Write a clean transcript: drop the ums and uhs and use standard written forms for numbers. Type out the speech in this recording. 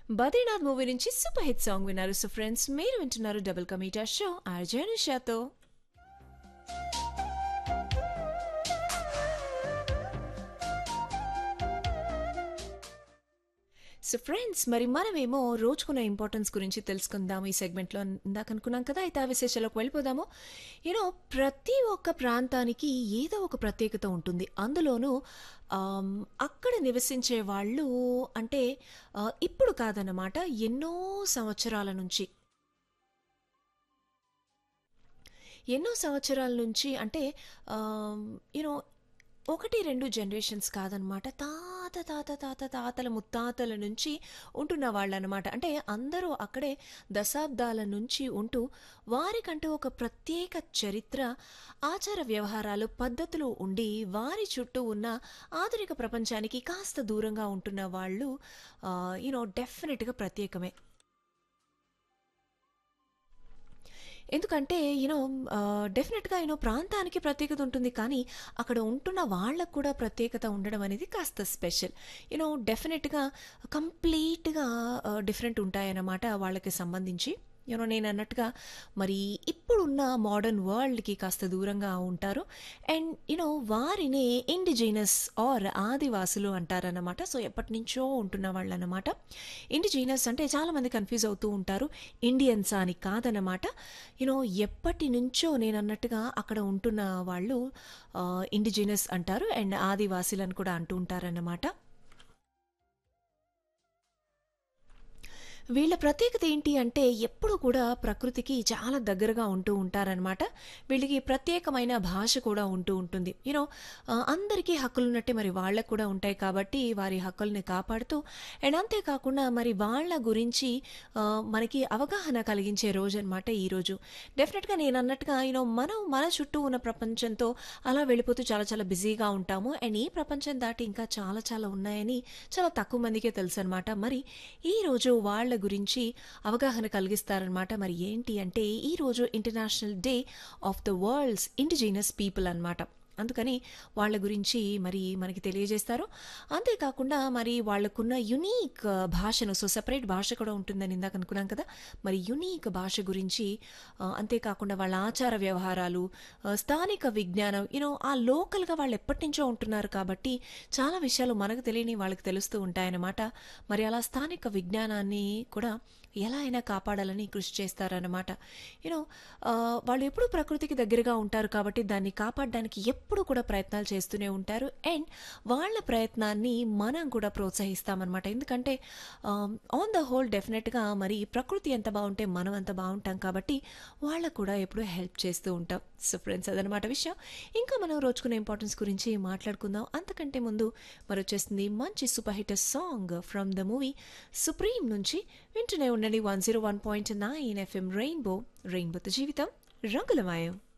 Badrinath movie నుంచి super hit song విన్నారు. So friends, మీరు వింటున్నారు double కమీటా show RJ నిషాతో. So friends, మరి మనమేమో రోజుకున్న ఇంపార్టెన్స్ గురించి తెలుసుకుందాము ఈ సెగ్మెంట్లో. ఇందాక అనుకున్నాం కదా, అయితే ఆ విశేషాలకు వెళ్ళిపోదాము. ప్రతి ఒక్క ప్రాంతానికి ఏదో ఒక ప్రత్యేకత ఉంటుంది. అందులోనూ అక్కడ నివసించే వాళ్ళు అంటే ఇప్పుడు కాదన్నమాట, ఎన్నో సంవత్సరాల నుంచి అంటే యూనో ఒకటి రెండు జనరేషన్స్ కాదనమాట, తాత తాత తాత తాతల ముత్తాతల నుంచి ఉంటున్న వాళ్ళనమాట. అంటే అందరూ అక్కడే దశాబ్దాల నుంచి ఉంటూ వారికంటూ ఒక ప్రత్యేక చరిత్ర, ఆచార వ్యవహారాలు, పద్ధతులు ఉండి వారి చుట్టూ ఉన్న ఆధునిక ప్రపంచానికి కాస్త దూరంగా ఉంటున్న వాళ్ళు డెఫినెట్గా ప్రత్యేకమే. ఎందుకంటే డెఫినెట్గా ప్రాంతానికి ప్రత్యేకత ఉంటుంది, కానీ అక్కడ ఉంటున్న వాళ్ళకు కూడా ప్రత్యేకత ఉండడం అనేది కాస్త స్పెషల్. డెఫినెట్గా కంప్లీట్గా డిఫరెంట్ ఉంటాయన్నమాట వాళ్ళకి సంబంధించి. నేను అన్నట్టుగా మరి ఇప్పుడున్న మోడర్న్ వరల్డ్కి కాస్త దూరంగా ఉంటారు. అండ్ వారినే ఇండిజినస్ ఆర్ ఆదివాసులు అంటారన్నమాట. సో ఎప్పటి నుంచో ఉంటున్న వాళ్ళు అనమాట. ఇండిజినస్ అంటే చాలామంది కన్ఫ్యూజ్ అవుతూ ఉంటారు, ఇండియన్స్ అని కాదన్నమాట. ఎప్పటి నుంచో నేను అన్నట్టుగా అక్కడ ఉంటున్న వాళ్ళు ఇండిజినస్ అంటారు, అండ్ ఆదివాసులను కూడా అంటూ ఉంటారన్నమాట. వీళ్ళ ప్రత్యేకత ఏంటి అంటే ఎప్పుడు కూడా ప్రకృతికి చాలా దగ్గరగా ఉంటూ ఉంటారనమాట. వీళ్ళకి ప్రత్యేకమైన భాష కూడా ఉంటూ ఉంటుంది. అందరికీ హక్కులు ఉన్నట్టే మరి వాళ్ళకు కూడా ఉంటాయి, కాబట్టి వారి హక్కుల్ని కాపాడుతూ అండ్ అంతేకాకుండా మరి వాళ్ళ గురించి మనకి అవగాహన కలిగించే రోజు అనమాట ఈరోజు. డెఫినెట్గా నేను అన్నట్టుగా మనం మన చుట్టూ ఉన్న ప్రపంచంతో అలా వెళ్ళిపోతూ చాలా చాలా బిజీగా ఉంటాము. అండ్ ఈ ప్రపంచం దాటి ఇంకా చాలా చాలా ఉన్నాయని చాలా తక్కువ మందికే తెలుసు అనమాట. మరి ఈరోజు వాళ్ళ గురించి అవగాహన కలిగిస్తారనమాట. మరి ఏంటి అంటే ఈరోజు international day of the world's indigenous people అనమాట. అందుకని వాళ్ళ గురించి మరి మనకి తెలియజేస్తారు. అంతేకాకుండా మరి వాళ్ళకున్న యునీక్ భాషను, సో సెపరేట్ భాష కూడా ఉంటుందని ఇందాక అనుకున్నాం కదా, మరి యునీక్ భాష గురించి, అంతేకాకుండా వాళ్ళ ఆచార వ్యవహారాలు, స్థానిక విజ్ఞానం, ఆ లోకల్గా వాళ్ళు ఎప్పటి నుంచో ఉంటున్నారు కాబట్టి చాలా విషయాలు మనకు తెలియని వాళ్ళకి తెలుస్తూ ఉంటాయన్నమాట. మరి అలా స్థానిక విజ్ఞానాన్ని కూడా ఎలా అయినా కాపాడాలని కృషి చేస్తారన్నమాట. వాళ్ళు ఎప్పుడు ప్రకృతికి దగ్గరగా ఉంటారు కాబట్టి దాన్ని కాపాడడానికి ఎప్పుడు కూడా ప్రయత్నాలు చేస్తూనే ఉంటారు. అండ్ వాళ్ళ ప్రయత్నాన్ని మనం కూడా ప్రోత్సహిస్తామన్నమాట. ఎందుకంటే ఆన్ ద హోల్ డెఫినెట్గా మరి ప్రకృతి ఎంత బాగుంటే మనం అంత బాగుంటాం, కాబట్టి వాళ్ళకు కూడా ఎప్పుడూ హెల్ప్ చేస్తూ ఉంటాం. సో ఫ్రెండ్స్, అదనమాట విషయం. ఇంకా మనం రోజుకున్న ఇంపార్టెన్స్ గురించి మాట్లాడుకుందాం. అంతకంటే ముందు మరి వచ్చేస్తుంది మంచి super hit song from the movie supreme నుంచి. వింటూనే ఉండండి 101.9 FM రెయిన్బోతో జీవితం రంగులమయం.